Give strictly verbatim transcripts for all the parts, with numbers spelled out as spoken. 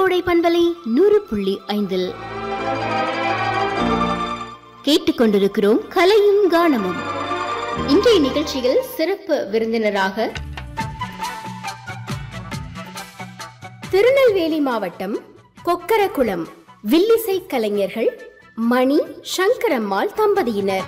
கோடை பண்பலை நூறு புள்ளி ஐந்தில் கேட்டுக்கொண்டிருக்கிறோம் கலையும் கானமும். இன்றைய நிகழ்ச்சியில் சிறப்பு விருந்தினராக திருநெல்வேலி மாவட்டம் கொக்கரகுளம் வில்லிசை கலைஞர்கள் மணி சங்கரம்மாள் தம்பதியினர்.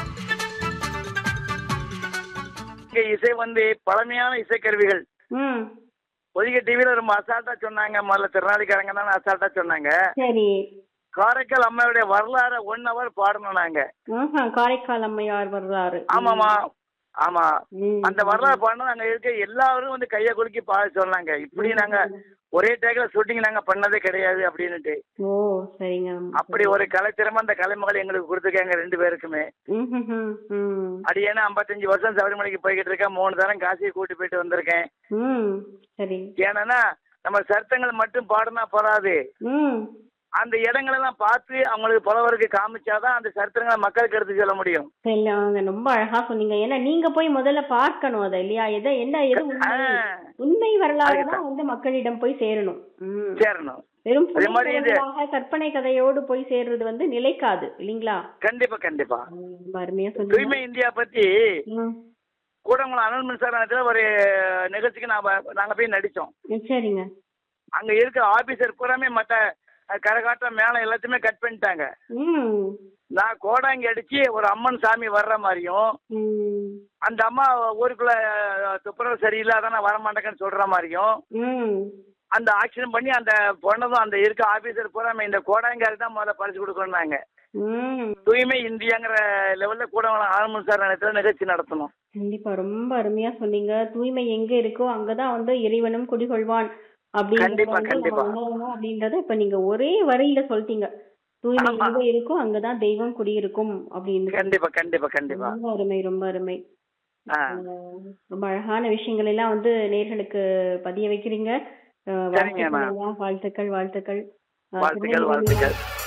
இசை வந்து பழமையான இசைக்கருவிகள். ஒதுக்க டிவில ரொம்ப அசால்ட்டா சொன்னாங்க. முதல்ல திருநாளிக்காரங்க தான் அசால்ட்டா சொன்னாங்க. சரி. காரைக்கால் அம்மையுடைய வரலாறு ஒன் ஹவர் பாடணும் நாங்க. காரைக்கால் அம்மையார் வரலாறு. ஆமாமா ஆமா. அந்த வரலாறு பாடணும். நாங்க இருக்க எல்லாரும் வந்து கைய குலுக்கி பாட சொன்னாங்க. இப்படி நாங்க ஒரே டேக்ல ஷூட்டிங் நாங்க பண்ணதே கிடையாது அப்படின்னுட்டு. ஓ சரிங்க. அப்படி ஒரு கலைத்திறமை அந்த கலைமகள் எங்களுக்கு கொடுத்துருக்காங்க ரெண்டு பேருக்குமே. அது ஏன்னா ஐம்பத்தஞ்சு வருஷம் சபரிமலைக்கு போய்கிட்டு இருக்கேன். மூணு தரம் காசியை கூட்டி போயிட்டு வந்திருக்கேன். சரி. ஏன்னா நம்ம சர்த்தங்கள் மட்டும் பாடினா போறாது. அந்த இடங்களெல்லாம் பார்த்து அவங்களுக்கு புலவருக்கு காமிச்சாதான் அந்த சரித்திரங்களை மக்களுக்கு எடுத்து சொல்ல முடியும். ரொம்ப அழகா சொன்னீங்க. ஏன்னா நீங்க போய் முதல்ல பார்க்கணும் அதை இல்லையா? எதை என்ன எது உண்மை வரலாறு தான் வந்து மக்களிடம் போய் சேரணும் சேரணும் வெறும் கற்பனை கதையோடு போய் சேர்றது வந்து நிலைக்காது இல்லீங்களா? கண்டிப்பா கண்டிப்பா. அருமையா சொன்னீங்க. தூய்மை இந்தியா பத்தி கூடங்குளம் அனல் மின்சாரத்துல ஒரு நிகழ்ச்சிக்கு நாம நாங்க போய் நடிச்சோம். சரிங்க. அங்க இருக்க ஆபீசர் பூராமே மத்த கரகாட்டம் மேல எல்லாத்தையுமே கட் பண்ணிட்டாங்க. நான் கோடாங்கி அடிச்சு ஒரு அம்மன் சாமி வர்ற மாதிரியும் அந்த அம்மா ஊருக்குள்ள துப்புரவு சரியில்லை அதான் நான் வரமாட்டேங்கன்னு சொல்ற மாதிரியும் அந்த ஆக்ஷன் பண்ணி அந்த பொண்ணதும் அந்த இருக்க ஆபீசர் பூராமே இந்த கோடாங்காரி தான் முதல்ல பறிச்சு கொடுக்கணும்னாங்க. தூய்மை இந்தியாங்கிற லெவல்ல கூட ஆனந்த் சார் நினைத்துல நிகழ்ச்சி நடத்தணும். கண்டிப்பா ரொம்ப அருமையா சொன்னீங்க. தூய்மை எங்க இருக்கோ அங்கதான் வந்து இறைவனும் குடிகொள்வான் அப்படின்றத இப்ப நீங்க ஒரே வரையில சொல்லிட்டீங்க. தூய்மை எங்க இருக்கும் அங்கதான் தெய்வம் குடியிருக்கும் அப்படின்னு. கண்டிப்பா கண்டிப்பா கண்டிப்பா. ரொம்ப அருமை ரொம்ப அருமை. ரொம்ப அழகான விஷயங்கள் எல்லாம் வந்து நேயர்களுக்கு பதிய வைக்கிறீங்க. வாழ்த்துக்கள் வாழ்த்துக்கள் வாழ்த்துக்கள் வாழ்த்துக்கள்.